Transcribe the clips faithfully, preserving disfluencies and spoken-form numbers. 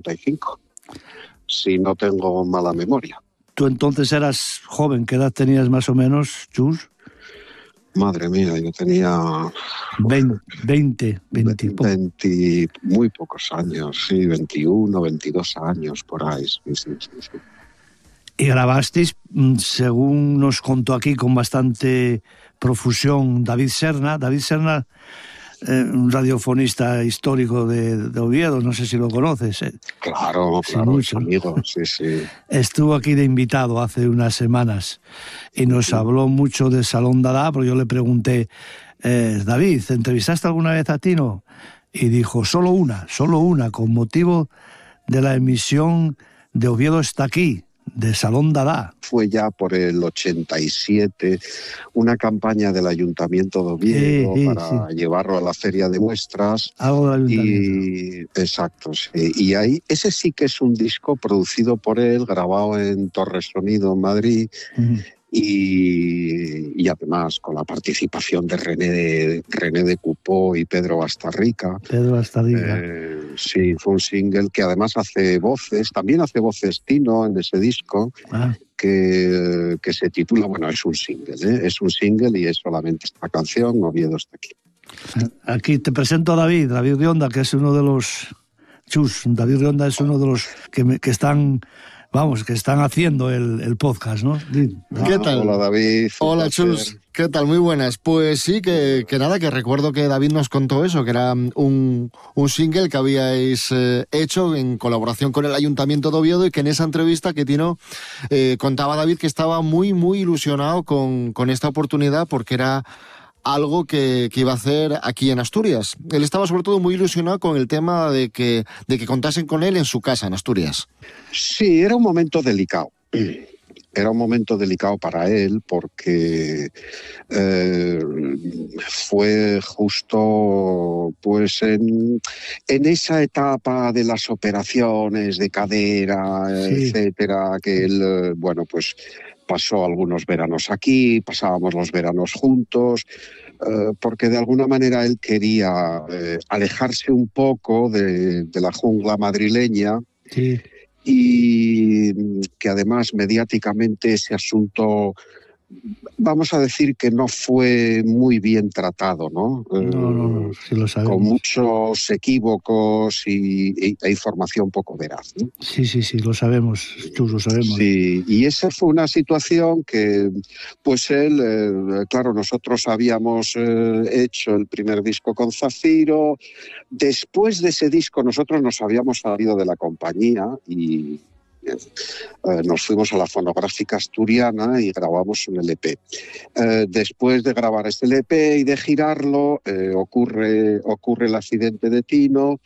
ochenta y cinco, si no tengo mala memoria. ¿Tú entonces eras joven? ¿Qué edad tenías más o menos, Chus? Madre mía, yo tenía... veinte, veinte, veinte, muy pocos años, sí, veintiuno, veintidós años, por ahí, sí, sí, sí, sí. Y grabasteis, según nos contó aquí con bastante profusión David Serna. David Serna, eh, un radiofonista histórico de, de Oviedo, no sé si lo conoces. Eh. Claro, Sí, claro, mucho, es amigo, sí, sí. Estuvo aquí de invitado hace unas semanas y nos sí. habló mucho de Salón Dada, pero yo le pregunté, eh, David, ¿entrevistaste alguna vez a Tino? Y dijo, solo una, solo una, con motivo de la emisión de Oviedo está aquí, de Salón Dada. Fue ya por el ochenta y siete una campaña del Ayuntamiento de Oviedo sí, sí, para sí. llevarlo a la feria de muestras. Algo del Ayuntamiento. Y, exacto, sí. Y ahí, ese sí que es un disco producido por él, grabado en Torres Sonido en Madrid. Uh-huh. Y, y además con la participación de René de, René de Cupó y Pedro Bastarrica. Pedro Bastarrica. Eh, sí, fue un single que además hace voces, también hace voces Tino en ese disco, ah. que, que se titula, bueno, es un single, ¿eh? es un single y es solamente esta canción, Oviedo está aquí. Aquí te presento a David, David Rionda, que es uno de los... Chus, David Rionda es uno de los que, me, que están... Vamos, que están haciendo el, el podcast, ¿no? ¿Qué tal? Hola, David. Hola, Chus. ¿Qué tal? Muy buenas. Pues sí, que, que nada, que recuerdo que David nos contó eso, que era un, un single que habíais eh, hecho en colaboración con el Ayuntamiento de Oviedo y que en esa entrevista que Tino eh, contaba David que estaba muy, muy ilusionado con, con esta oportunidad porque era algo que, que iba a hacer aquí en Asturias. Él estaba sobre todo muy ilusionado con el tema de que, de que contasen con él en su casa, en Asturias. Sí, era un momento delicado. Era un momento delicado para él porque eh, fue justo pues en, en esa etapa de las operaciones de cadera, sí. etcétera, que él, bueno, pues pasó algunos veranos aquí, pasábamos los veranos juntos, eh, porque de alguna manera él quería eh, alejarse un poco de, de la jungla madrileña. Sí. Y que además mediáticamente ese asunto, vamos a decir que no fue muy bien tratado, ¿no? No, no, no, sí lo sabemos. Con muchos equívocos y, y, e información poco veraz, ¿no? Sí, sí, sí, lo sabemos, tú lo sabemos. Sí, y esa fue una situación que, pues él, eh, claro, nosotros habíamos eh, hecho el primer disco con Zafiro. Después de ese disco nosotros nos habíamos salido de la compañía y eh, nos fuimos a la fonográfica asturiana y grabamos un L P. Eh, después de grabar este L P y de girarlo, eh, ocurre, ocurre el accidente de Tino.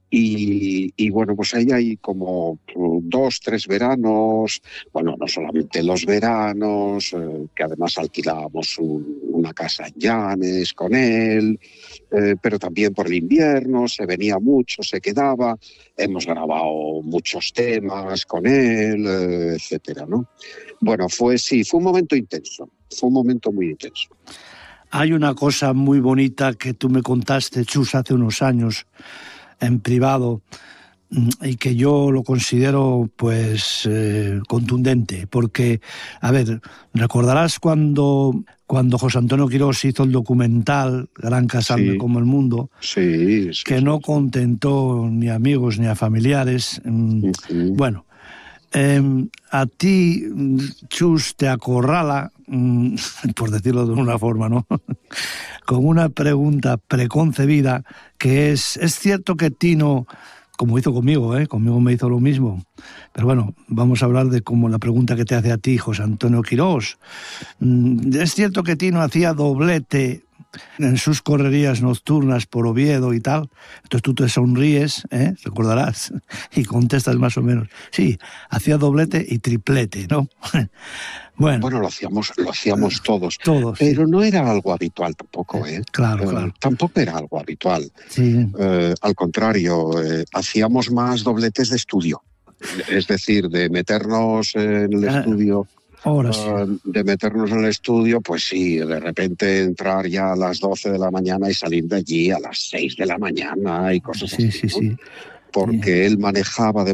Y, y bueno, pues ahí hay como dos, tres veranos, bueno, no solamente los veranos, eh, que además alquilábamos un, una casa en Llanes con él, eh, pero también por el invierno, se venía mucho, se quedaba, hemos grabado muchos temas con él, eh, etcétera, ¿no? Bueno, fue sí, fue un momento intenso, fue un momento muy intenso. Hay una cosa muy bonita que tú me contaste, Chus, hace unos años, en privado, y que yo lo considero pues eh, contundente, porque, a ver, recordarás cuando, cuando José Antonio Quirós hizo el documental Gran Casarme sí. como el mundo, sí, sí, que sí, no sí. contentó ni a amigos ni a familiares. Uh-huh. Bueno, eh, a ti, Chus, te acorrala, por decirlo de una forma, ¿no? Con una pregunta preconcebida que es, ¿es cierto que Tino, como hizo conmigo, ¿eh? Conmigo me hizo lo mismo, pero bueno, vamos a hablar de como la pregunta que te hace a ti, José Antonio Quirós, ¿es cierto que Tino hacía doblete en sus correrías nocturnas por Oviedo y tal? Entonces tú te sonríes, ¿eh? Recordarás, y contestas más o menos, sí, hacía doblete y triplete, ¿no? Bueno, bueno, lo hacíamos, lo hacíamos todos, todos pero sí. no era algo habitual tampoco, ¿eh? Claro, eh, claro. Tampoco era algo habitual. Sí. Eh, al contrario, eh, hacíamos más dobletes de estudio, es decir, de meternos en el ah. estudio. Ahora sí. Uh, de meternos en el estudio, pues sí, de repente entrar ya a las doce de la mañana y salir de allí a las seis de la mañana y cosas sí, así, sí, ¿no? sí. Porque sí. él manejaba de